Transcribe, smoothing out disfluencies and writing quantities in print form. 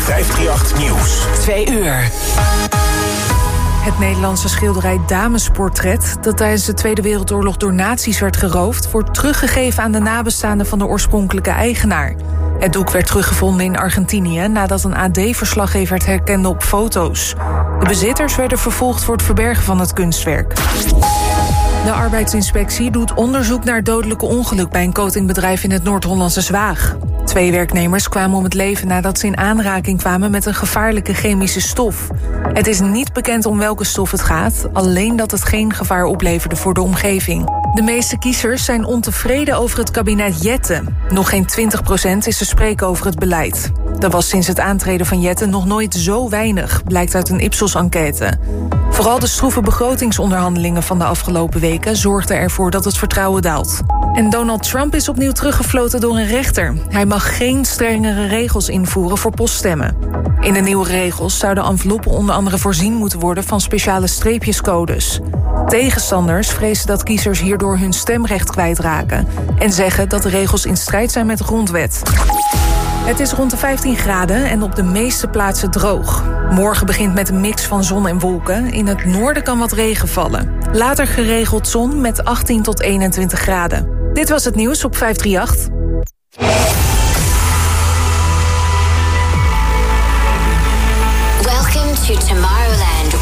538 Nieuws. 2 uur. Het Nederlandse schilderij Damesportret, dat tijdens de Tweede Wereldoorlog door nazi's werd geroofd, wordt teruggegeven aan de nabestaanden van de oorspronkelijke eigenaar. Het doek werd teruggevonden in Argentinië nadat een AD-verslaggever het herkende op foto's. De bezitters werden vervolgd voor het verbergen van het kunstwerk. De arbeidsinspectie doet onderzoek naar het dodelijke ongeluk bij een coatingbedrijf in het Noord-Hollandse Zwaag. 2 werknemers kwamen om het leven nadat ze in aanraking kwamen met een gevaarlijke chemische stof. Het is niet bekend om welke stof het gaat, alleen dat het geen gevaar opleverde voor de omgeving. De meeste kiezers zijn ontevreden over het kabinet Jetten. Nog geen 20% is te spreken over het beleid. Dat was sinds het aantreden van Jetten nog nooit zo weinig, blijkt uit een Ipsos-enquête. Vooral de stroeve begrotingsonderhandelingen van de afgelopen weken zorgden ervoor dat het vertrouwen daalt. En Donald Trump is opnieuw teruggefloten door een rechter. Hij mag geen strengere regels invoeren voor poststemmen. In de nieuwe regels zouden enveloppen onder andere voorzien moeten worden van speciale streepjescodes. Tegenstanders vrezen dat kiezers hierdoor hun stemrecht kwijtraken en zeggen dat de regels in strijd zijn met de grondwet. Het is rond de 15 graden en op de meeste plaatsen droog. Morgen begint met een mix van zon en wolken. In het noorden kan wat regen vallen. Later geregeld zon met 18 tot 21 graden. Dit was het nieuws op 538. Welcome to Tomorrowland